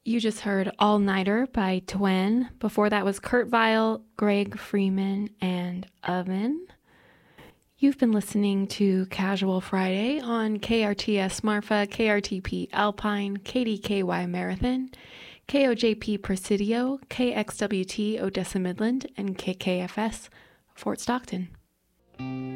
You just heard All Nighter by Twen. Before that was Kurt Vile, Greg Freeman, and Oven. You've been listening to Casual Friday on KRTS Marfa, KRTP Alpine, KDKY Marathon, KOJP Presidio, KXWT Odessa Midland, and KKFS Fort Stockton.